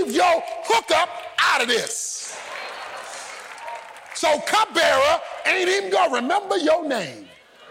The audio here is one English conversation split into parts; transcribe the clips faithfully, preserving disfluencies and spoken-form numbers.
leave your hookup out of this. So cupbearer ain't even going to remember your name,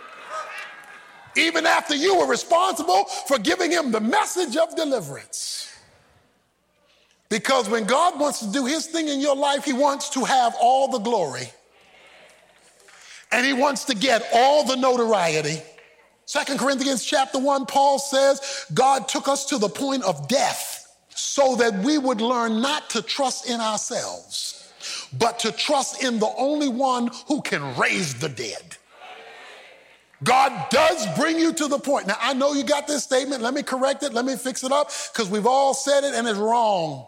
even after you were responsible for giving him the message of deliverance. Because when God wants to do his thing in your life, he wants to have all the glory. And he wants to get all the notoriety. Second Corinthians chapter one, Paul says, God took us to the point of death so that we would learn not to trust in ourselves, but to trust in the only one who can raise the dead. God does bring you to the point. Now, I know you got this statement. Let me correct it. Let me fix it up, because we've all said it and it's wrong.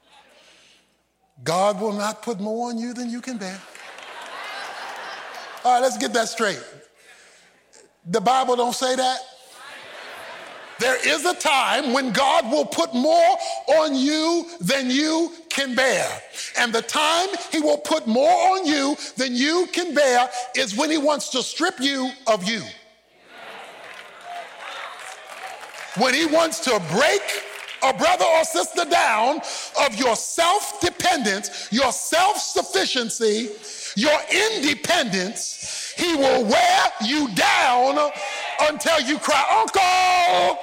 God will not put more on you than you can bear. All right, let's get that straight. The Bible don't say that. There is a time when God will put more on you than you can bear. And the time he will put more on you than you can bear is when he wants to strip you of you. When he wants to break a brother or sister down of your self-dependence, your self-sufficiency, your independence, he will wear you down until you cry, uncle,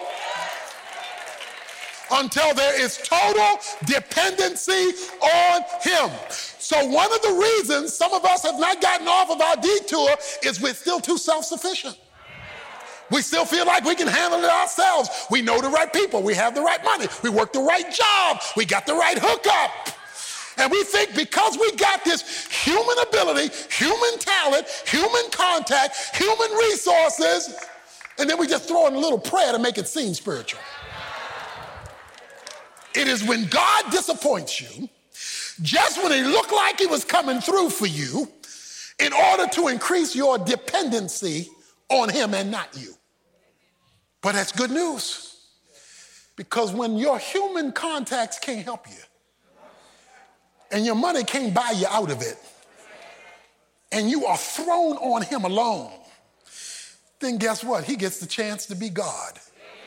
until there is total dependency on him. So one of the reasons some of us have not gotten off of our detour is we're still too self-sufficient. We still feel like we can handle it ourselves. We know the right people. We have the right money. We work the right job. We got the right hookup. And we think because we got this human ability, human talent, human contact, human resources, and then we just throw in a little prayer to make it seem spiritual. It is when God disappoints you, just when it looked like he was coming through for you, in order to increase your dependency on him and not you. But that's good news, because when your human contacts can't help you and your money can't buy you out of it and you are thrown on him alone, then guess what? He gets the chance to be God.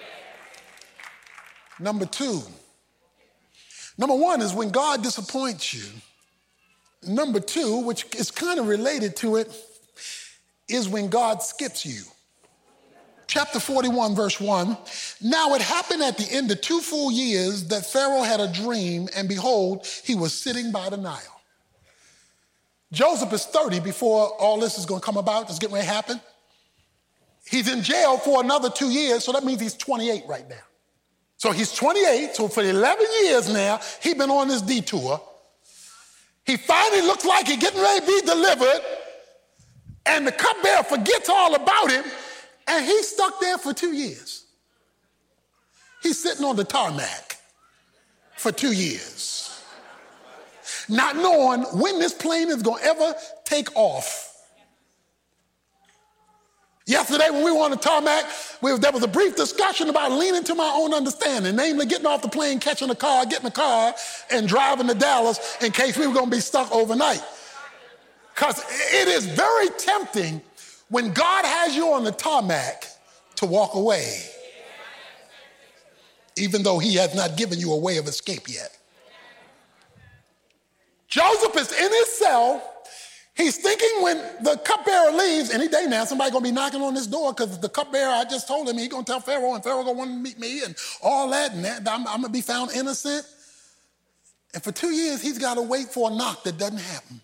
Number two, number one is when God disappoints you. Number two, which is kind of related to it, is when God skips you. Chapter forty-one, verse one. Now it happened at the end of two full years that Pharaoh had a dream, and behold, he was sitting by the Nile. Joseph is thirty before all this is going to come about. It's getting ready to happen. He's in jail for another two years, so that means he's twenty-eight right now. So he's twenty-eight, so for eleven years now, he's been on this detour. He finally looks like he's getting ready to be delivered, and the cupbearer forgets all about him, and he's stuck there for two years. He's sitting on the tarmac for two years, not knowing when this plane is going to ever take off. Yesterday when we were on the tarmac, we, there was a brief discussion about leaning to my own understanding, namely getting off the plane, catching a car, getting a car, and driving to Dallas in case we were going to be stuck overnight. Because it is very tempting when God has you on the tarmac to walk away, even though he has not given you a way of escape yet. Joseph is in his cell. He's thinking when the cupbearer leaves, any day now, somebody's going to be knocking on this door because the cupbearer, I just told him he's going to tell Pharaoh, and Pharaoh going to want to meet me and all that, and that, I'm, I'm going to be found innocent. And for two years, he's got to wait for a knock that doesn't happen.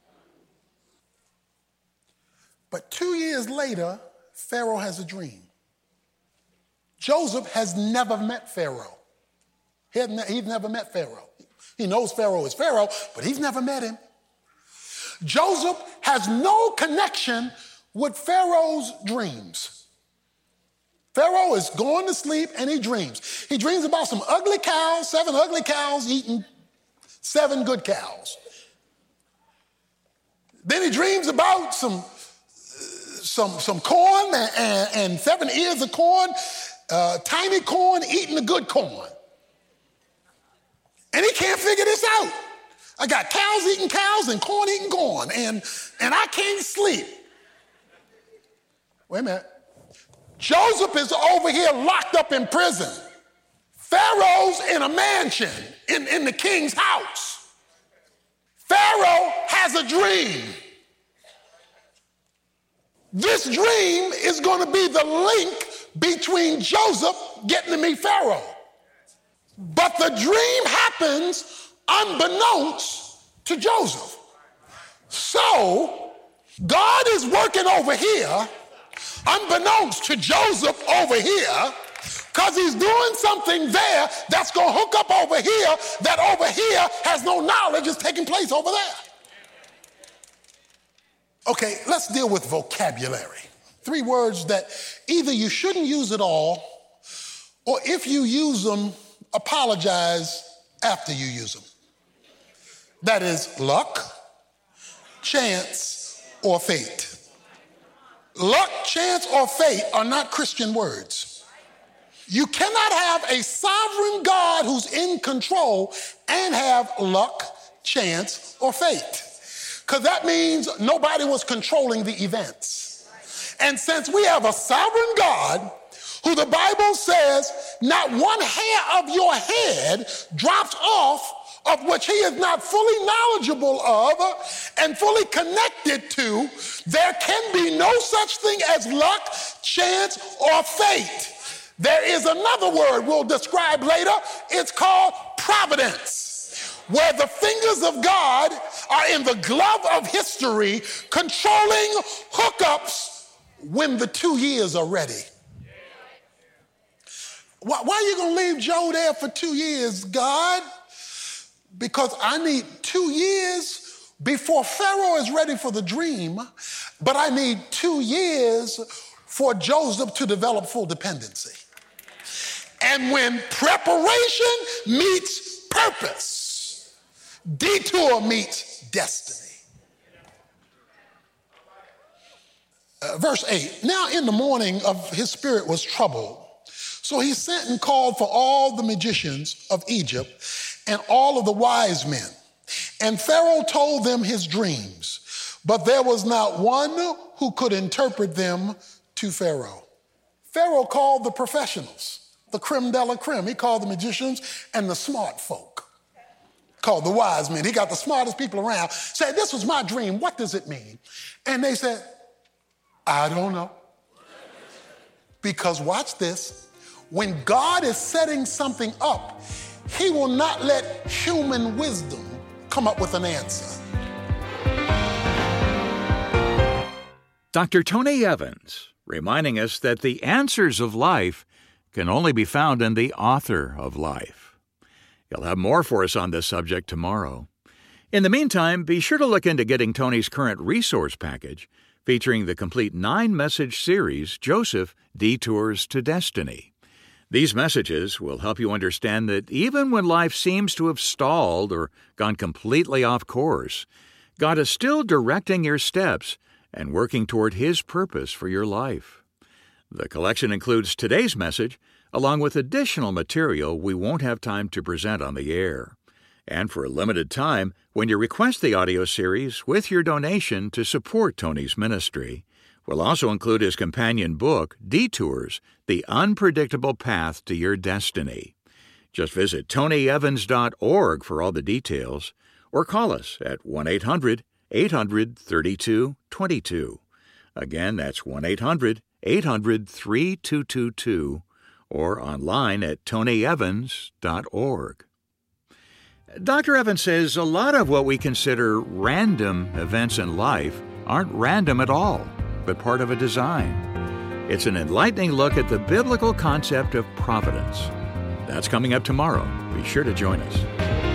But two years later, Pharaoh has a dream. Joseph has never met Pharaoh. He ne- he's never met Pharaoh. He knows Pharaoh is Pharaoh, but he's never met him. Joseph has no connection with Pharaoh's dreams. Pharaoh is going to sleep and he dreams. He dreams about some ugly cows, seven ugly cows eating seven good cows. Then he dreams about some Some, some corn and, and, and seven ears of corn, uh, tiny corn eating the good corn. And he can't figure this out. I got cows eating cows and corn eating corn, and, and I can't sleep. Wait a minute. Joseph is over here locked up in prison. Pharaoh's in a mansion in, in the king's house. Pharaoh has a dream. This dream is going to be the link between Joseph getting to meet Pharaoh. But the dream happens unbeknownst to Joseph. So God is working over here, unbeknownst to Joseph over here, because he's doing something there that's going to hook up over here that over here has no knowledge is taking place over there. Okay, let's deal with vocabulary. Three words that either you shouldn't use at all, or if you use them, apologize after you use them. That is luck, chance, or fate. Luck, chance, or fate are not Christian words. You cannot have a sovereign God who's in control and have luck, chance, or fate. Because that means nobody was controlling the events. And since we have a sovereign God who the Bible says not one hair of your head drops off of which he is not fully knowledgeable of and fully connected to, there can be no such thing as luck, chance, or fate. There is another word we'll describe later. It's called providence, where the fingers of God are in the glove of history, controlling hookups when the two years are ready. Why, why are you going to leave Joe there for two years, God? Because I need two years before Pharaoh is ready for the dream, but I need two years for Joseph to develop full dependency. And when preparation meets purpose, detour meets destiny. Uh, verse eight, now in the morning of his spirit was troubled. So he sent and called for all the magicians of Egypt and all of the wise men. And Pharaoh told them his dreams, but there was not one who could interpret them to Pharaoh. Pharaoh called the professionals, the creme de la creme. He called the magicians and the smart folk, called the wise men. He got the smartest people around, said, this was my dream. What does it mean? And they said, I don't know. Because watch this. When God is setting something up, he will not let human wisdom come up with an answer. Doctor Tony Evans, reminding us that the answers of life can only be found in the author of life. He'll have more for us on this subject tomorrow. In the meantime, be sure to look into getting Tony's current resource package featuring the complete nine-message series, Joseph Detours to Destiny. These messages will help you understand that even when life seems to have stalled or gone completely off course, God is still directing your steps and working toward His purpose for your life. The collection includes today's message, along with additional material we won't have time to present on the air. And for a limited time, when you request the audio series with your donation to support Tony's ministry, we'll also include his companion book, Detours, The Unpredictable Path to Your Destiny. Just visit tony evans dot org for all the details, or call us at one eight hundred eight hundred thirty-two twenty-two. Again, that's one eight hundred eight hundred thirty-two twenty-two, or online at tony evans dot org. Doctor Evans says a lot of what we consider random events in life aren't random at all, but part of a design. It's an enlightening look at the biblical concept of providence. That's coming up tomorrow. Be sure to join us.